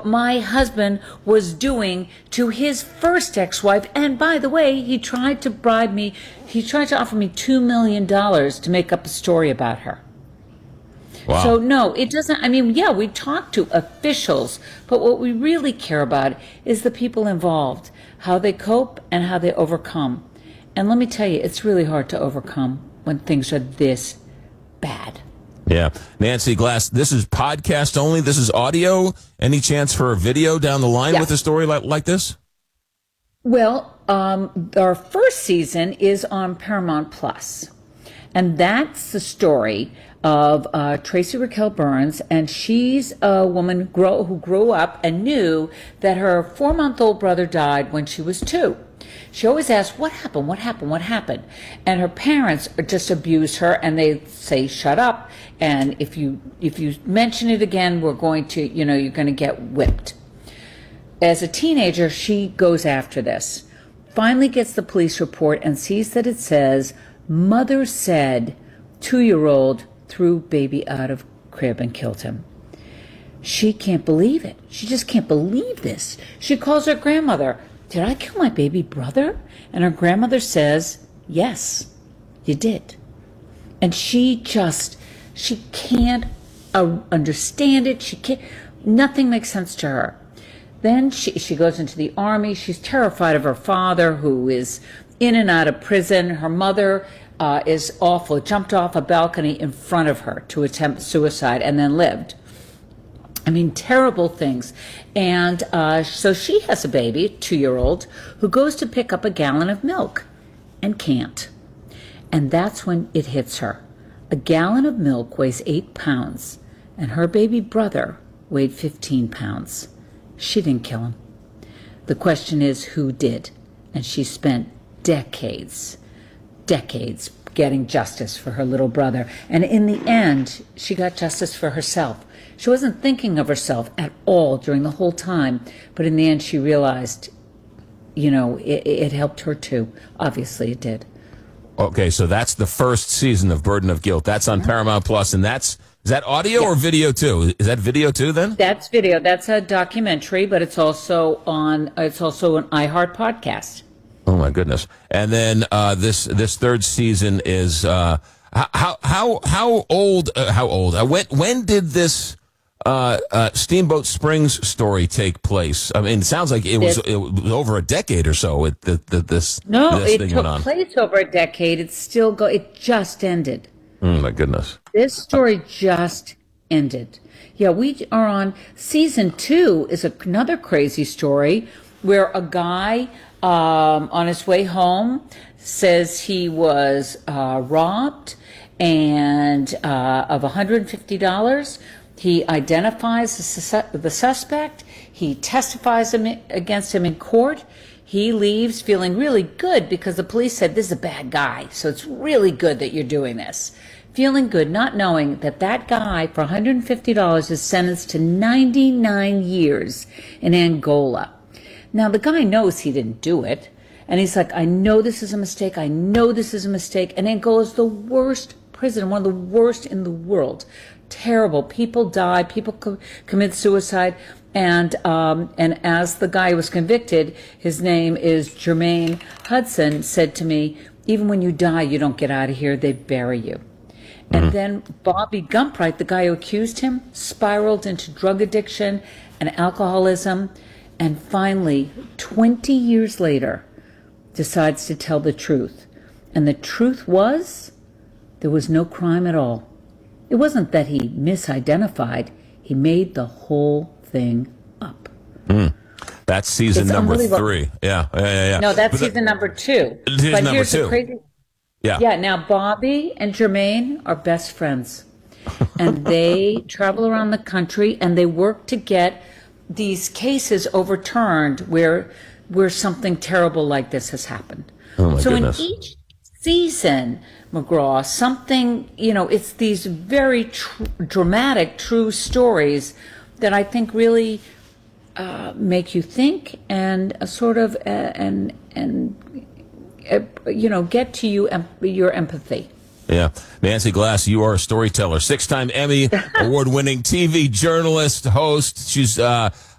what my husband was doing to his first ex-wife. And by the way, he tried to bribe me. He tried to offer me $2 million to make up a story about her. Wow. So no, it doesn't. I mean, yeah, we talk to officials, but what we really care about is the people involved, how they cope and how they overcome. And let me tell you, it's really hard to overcome when things are this bad. Yeah. Nancy Glass, this is podcast only. This is audio. Any chance for a video down the line with a story like this? Well, our first season is on Paramount Plus, and that's the story of Tracy Raquel Burns, and she's a woman who grew up and knew that her 4-month-old brother died when she was 2. She always asks, what happened? What happened? What happened? And her parents just abuse her, and they say, shut up. And if you mention it again, we're going to, you're going to get whipped. As a teenager, she goes after this. Finally gets the police report and sees that it says, mother said 2-year-old threw baby out of crib and killed him. She can't believe it. She just can't believe this. She calls her grandmother. Did I kill my baby brother? And her grandmother says, yes, you did. And she can't understand it. Nothing makes sense to her. Then she goes into the army. She's terrified of her father, who is in and out of prison. Her mother is awful, jumped off a balcony in front of her to attempt suicide and then lived. I mean, terrible things. And so she has a baby, 2-year-old, who goes to pick up a gallon of milk and can't. And that's when it hits her. A gallon of milk weighs 8 pounds, and her baby brother weighed 15 pounds. She didn't kill him. The question is, who did? And she spent decades getting justice for her little brother. And in the end, she got justice for herself. She wasn't thinking of herself at all during the whole time, but in the end she realized, it helped her too. Obviously it did. Okay, so that's the first season of Burden of Guilt. That's on Paramount Plus, and is that audio or video too? Is that video too then? That's video. That's a documentary, but it's also an iHeart podcast. Oh my goodness! And then this third season is how old? When did this Steamboat Springs story take place? I mean, it sounds like it was over a decade or so. It took place over a decade. It's still It just ended. Oh my goodness! This story just ended. Yeah, we are on season 2. Is another crazy story where a guy on his way home says he was robbed and of $150. He identifies the suspect. He testifies against him in court. He leaves feeling really good because the police said, this is a bad guy, so it's really good that you're doing this. Feeling good, not knowing that guy, for $150, is sentenced to 99 years in Angola. Now, the guy knows he didn't do it, and he's like, I know this is a mistake. I know this is a mistake. And Angola is the worst prison, one of the worst in the world. Terrible. People die. People commit suicide. And as the guy was convicted, his name is Jermaine Hudson, said to me, even when you die, you don't get out of here. They bury you. And then Bobby Gumpright, the guy who accused him, spiraled into drug addiction and alcoholism. And finally, 20 years later, decides to tell the truth. And the truth was, there was no crime at all. It wasn't that he misidentified. He made the whole thing up. That's season number 3. Yeah. No, that's season number 2. But here's the crazy. Yeah, now Bobby and Jermaine are best friends. And they travel around the country and they work to get these cases overturned where something terrible like this has happened. Oh my goodness. In each season, McGraw, something, it's these very dramatic, true stories that I think really make you think and get to your empathy. Yeah. Nancy Glass, you are a storyteller, 6-time Emmy award-winning TV journalist, host. She's